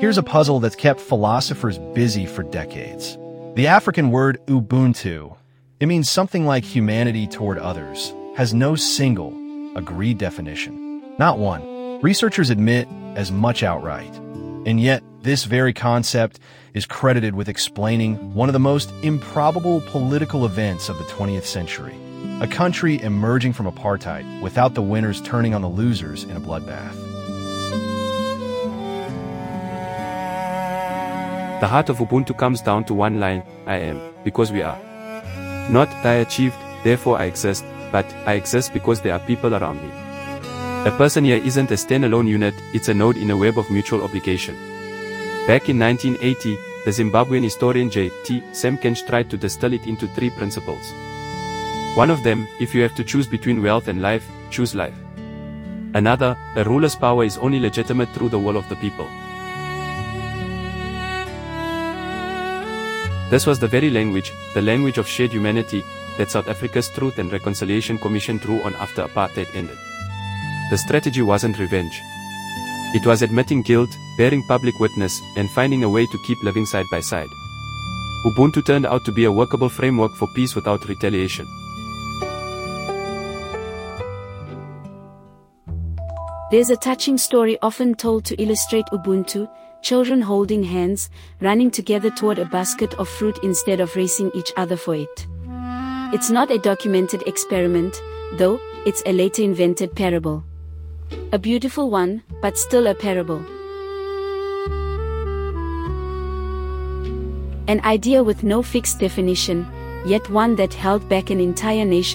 Here's a puzzle that's kept philosophers busy for decades. The African word Ubuntu, it means something like humanity toward others, has no single, agreed definition. Not one. Researchers admit as much outright. And yet, this very concept is credited with explaining one of the most improbable political events of the 20th century. A country emerging from apartheid without the winners turning on the losers in a bloodbath. The heart of Ubuntu comes down to one line: I am, because we are. Not, I achieved, therefore I exist, but, I exist because there are people around me. A person here isn't a standalone unit, it's a node in a web of mutual obligation. Back in 1980, the Zimbabwean historian J.T. Semkench tried to distill it into 3 principles. One of them, if you have to choose between wealth and life, choose life. Another, a ruler's power is only legitimate through the will of the people. This was the very language, the language of shared humanity, that South Africa's Truth and Reconciliation Commission drew on after apartheid ended. The strategy wasn't revenge. It was admitting guilt, bearing public witness, and finding a way to keep living side by side. Ubuntu turned out to be a workable framework for peace without retaliation. There's a touching story often told to illustrate Ubuntu: children holding hands, running together toward a basket of fruit instead of racing each other for it. It's not a documented experiment, though, it's a later invented parable. A beautiful one, but still a parable. An idea with no fixed definition, yet one that held back an entire nation